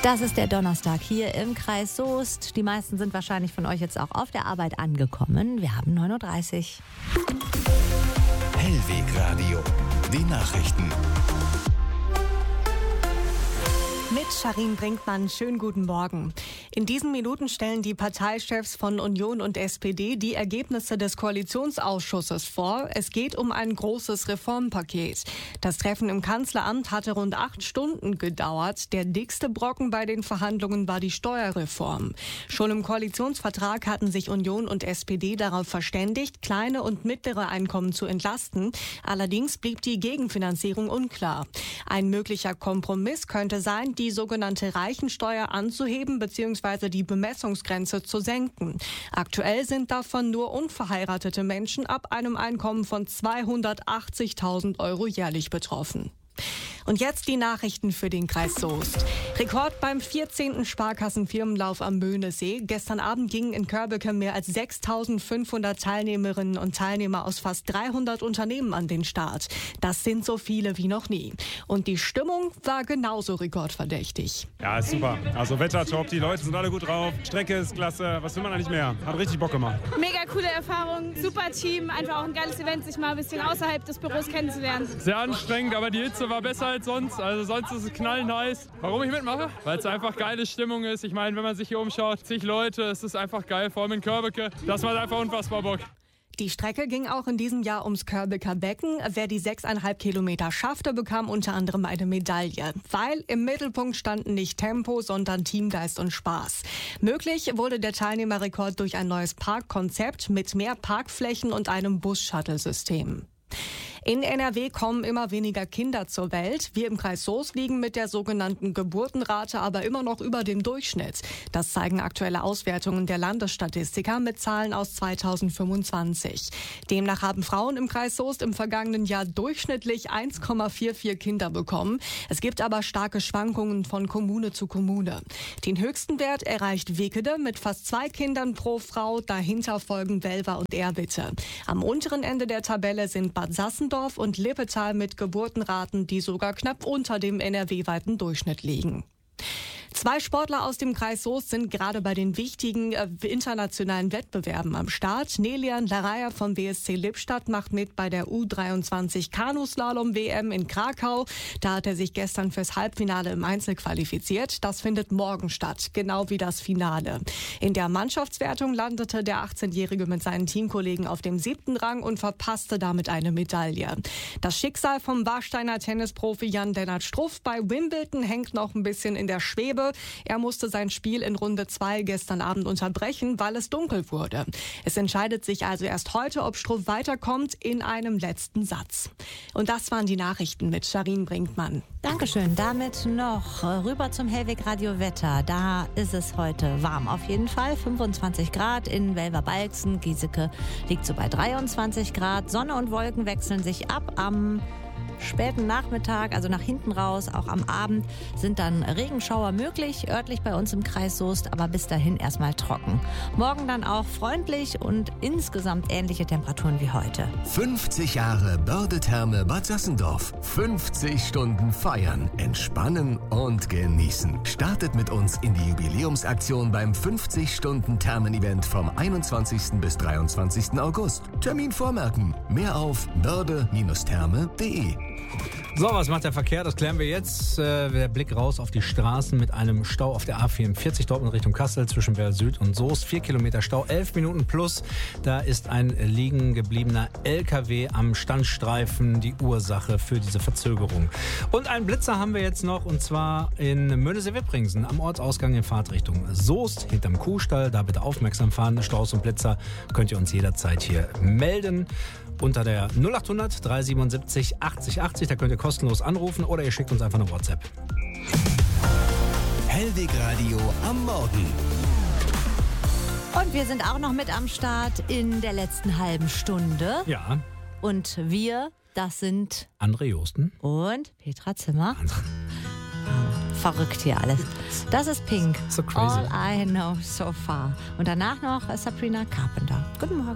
Das ist der Donnerstag hier im Kreis Soest. Die meisten sind wahrscheinlich von euch jetzt auch auf der Arbeit angekommen. Wir haben 9.30 Uhr. Hellwegradio, die Nachrichten. Mit Charin Brinkmann, schönen guten Morgen. In diesen Minuten stellen die Parteichefs von Union und SPD die Ergebnisse des Koalitionsausschusses vor. Es geht um ein großes Reformpaket. Das Treffen im Kanzleramt hatte rund 8 Stunden gedauert. Der dickste Brocken bei den Verhandlungen war die Steuerreform. Schon im Koalitionsvertrag hatten sich Union und SPD darauf verständigt, kleine und mittlere Einkommen zu entlasten. Allerdings blieb die Gegenfinanzierung unklar. Ein möglicher Kompromiss könnte sein, die sogenannte Reichensteuer anzuheben bzw. die Bemessungsgrenze zu senken. Aktuell sind davon nur unverheiratete Menschen ab einem Einkommen von 280.000 € jährlich betroffen. Und jetzt die Nachrichten für den Kreis Soest. Rekord beim 14. Sparkassenfirmenlauf am Möhnesee. Gestern Abend gingen in Körbeke mehr als 6.500 Teilnehmerinnen und Teilnehmer aus fast 300 Unternehmen an den Start. Das sind so viele wie noch nie. Und die Stimmung war genauso rekordverdächtig. Ja, ist super. Also Wetter top, die Leute sind alle gut drauf. Strecke ist klasse. Was will man eigentlich mehr? Hat richtig Bock gemacht. Mega coole Erfahrung, super Team. Einfach auch ein geiles Event, sich mal ein bisschen außerhalb des Büros kennenzulernen. Sehr anstrengend, aber die Hitze war besser als sonst. Also sonst ist es knallnice. Warum ich mitmache? Weil es einfach geile Stimmung ist. Ich meine, wenn man sich hier umschaut, zig Leute, es ist einfach geil, vor allem in Körbeke. Das macht einfach unfassbar Bock. Die Strecke ging auch in diesem Jahr ums Körbeker Becken. Wer die 6,5 Kilometer schaffte, bekam unter anderem eine Medaille. Weil im Mittelpunkt standen nicht Tempo, sondern Teamgeist und Spaß. Möglich wurde der Teilnehmerrekord durch ein neues Parkkonzept mit mehr Parkflächen und einem Bus-Shuttle-System. In NRW kommen immer weniger Kinder zur Welt. Wir im Kreis Soest liegen mit der sogenannten Geburtenrate aber immer noch über dem Durchschnitt. Das zeigen aktuelle Auswertungen der Landesstatistiker mit Zahlen aus 2025. Demnach haben Frauen im Kreis Soest im vergangenen Jahr durchschnittlich 1,44 Kinder bekommen. Es gibt aber starke Schwankungen von Kommune zu Kommune. Den höchsten Wert erreicht Wickede mit fast 2 Kindern pro Frau. Dahinter folgen Welver und Erwitte. Am unteren Ende der Tabelle sind Bad Sassendorf und Lippetal mit Geburtenraten, die sogar knapp unter dem NRW-weiten Durchschnitt liegen. 2 Sportler aus dem Kreis Soest sind gerade bei den wichtigen internationalen Wettbewerben am Start. Nelian Laraya vom BSC Lippstadt macht mit bei der U23 Kanuslalom-WM in Krakau. Da hat er sich gestern fürs Halbfinale im Einzel qualifiziert. Das findet morgen statt, genau wie das Finale. In der Mannschaftswertung landete der 18-Jährige mit seinen Teamkollegen auf dem 7. Rang und verpasste damit eine Medaille. Das Schicksal vom Warsteiner Tennisprofi Jan-Lennart Struff bei Wimbledon hängt noch ein bisschen in der Schwebe. Er musste sein Spiel in Runde 2 gestern Abend unterbrechen, weil es dunkel wurde. Es entscheidet sich also erst heute, ob Struff weiterkommt, in einem letzten Satz. Und das waren die Nachrichten mit Charin Brinkmann. Dankeschön. Damit noch rüber zum Hellwegradio Wetter. Da ist es heute warm auf jeden Fall. 25 Grad in Welver-Balxen. Giesecke liegt so bei 23 Grad. Sonne und Wolken wechseln sich ab. Am späten Nachmittag, also nach hinten raus, auch am Abend, sind dann Regenschauer möglich, örtlich bei uns im Kreis Soest, aber bis dahin erstmal trocken. Morgen dann auch freundlich und insgesamt ähnliche Temperaturen wie heute. 50 Jahre Börde-Therme Bad Sassendorf. 50 Stunden feiern, entspannen und genießen. Startet mit uns in die Jubiläumsaktion beim 50-Stunden-Thermen-Event vom 21. bis 23. August. Termin vormerken. Mehr auf börde-therme.de. So, was macht der Verkehr? Das klären wir jetzt. Der Blick raus auf die Straßen mit einem Stau auf der A44 Dortmund Richtung Kassel zwischen Werl Süd und Soest. 4 Kilometer Stau, 11 Minuten plus. Da ist ein liegen gebliebener LKW am Standstreifen die Ursache für diese Verzögerung. Und einen Blitzer haben wir jetzt noch, und zwar in Möhnesee-Wippringsen am Ortsausgang in Fahrtrichtung Soest hinterm Kuhstall. Da bitte aufmerksam fahren. Staus und Blitzer könnt ihr uns jederzeit hier melden. Unter der 0800 377 80 80, da könnt ihr kostenlos anrufen oder ihr schickt uns einfach eine WhatsApp. Hellwegradio am Morgen. Und wir sind auch noch mit am Start in der letzten halben Stunde. Ja. Und wir, das sind André Josten und Petra Zimmer. Verrückt hier alles. Das ist Pink. So crazy. All I Know So Far. Und danach noch Sabrina Carpenter. Guten Morgen.